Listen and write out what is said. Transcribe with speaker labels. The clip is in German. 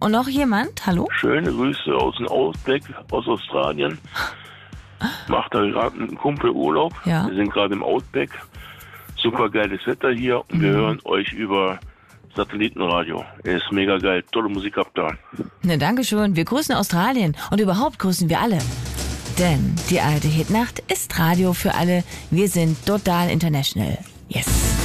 Speaker 1: Und noch jemand? Hallo?
Speaker 2: Schöne Grüße aus dem Outback, aus Australien. Macht da gerade ein Kumpel Urlaub.
Speaker 1: Ja.
Speaker 2: Wir sind gerade im Outback. Super geiles Wetter hier und wir hören euch über Satellitenradio. Ist mega geil. Tolle Musik habt ihr.
Speaker 1: Ne, Dankeschön. Wir grüßen Australien und überhaupt grüßen wir alle. Denn die alte Hitnacht ist Radio für alle. Wir sind total international. Yes.